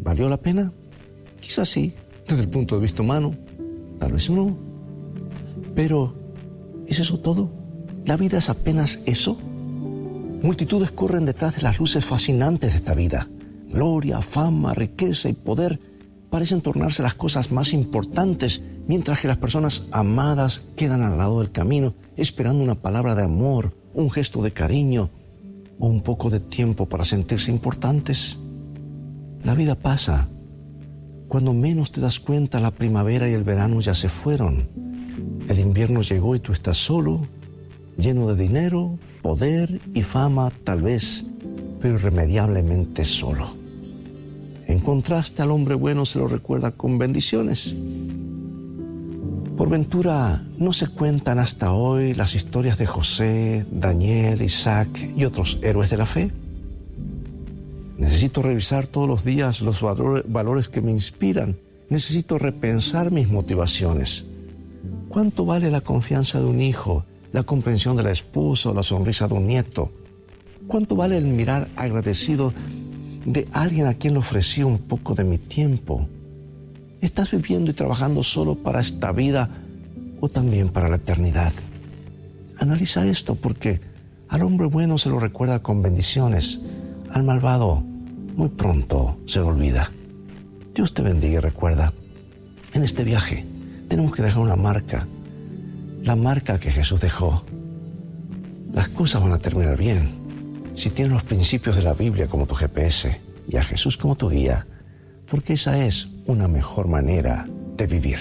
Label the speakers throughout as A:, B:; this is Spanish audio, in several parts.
A: ¿Valió la pena? Quizás sí, desde el punto de vista humano, tal vez no. Pero, ¿es eso todo? ¿La vida es apenas eso? Multitudes corren detrás de las luces fascinantes de esta vida. Gloria, fama, riqueza y poder parecen tornarse las cosas más importantes, mientras que las personas amadas quedan al lado del camino, esperando una palabra de amor, un gesto de cariño o un poco de tiempo para sentirse importantes. La vida pasa. Cuando menos te das cuenta, la primavera y el verano ya se fueron. El invierno llegó y tú estás solo, lleno de dinero, poder y fama tal vez, pero irremediablemente solo. En contraste, al hombre bueno se lo recuerda con bendiciones. Por ventura, ¿no se cuentan hasta hoy las historias de José, Daniel, Isaac y otros héroes de la fe? Necesito revisar todos los días los valores que me inspiran. Necesito repensar mis motivaciones. ¿Cuánto vale la confianza de un hijo, la comprensión de la esposa o la sonrisa de un nieto? ¿Cuánto vale el mirar agradecido de alguien a quien le ofrecí un poco de mi tiempo? ¿Estás viviendo y trabajando solo para esta vida o también para la eternidad? Analiza esto, porque al hombre bueno se lo recuerda con bendiciones. Al malvado muy pronto se lo olvida. Dios te bendiga y recuerda, en este viaje tenemos que dejar una marca, la marca que Jesús dejó. Las cosas van a terminar bien si tienes los principios de la Biblia como tu GPS y a Jesús como tu guía, porque esa es una mejor manera de vivir.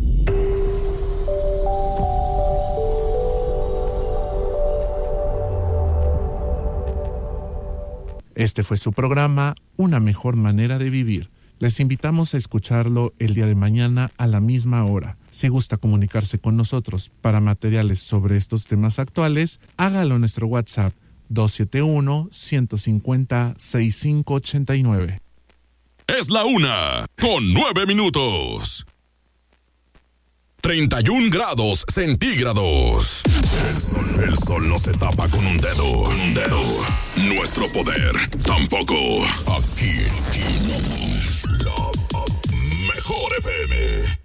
B: Este fue su programa, Una Mejor Manera de Vivir. Les invitamos a escucharlo el día de mañana a la misma hora. Si gusta comunicarse con nosotros para materiales sobre estos temas actuales, hágalo en nuestro WhatsApp 271-150-6589.
C: Es la 1:09. 31 grados centígrados. El sol no se tapa con un dedo. Nuestro poder tampoco. Aquí, la mejor FM.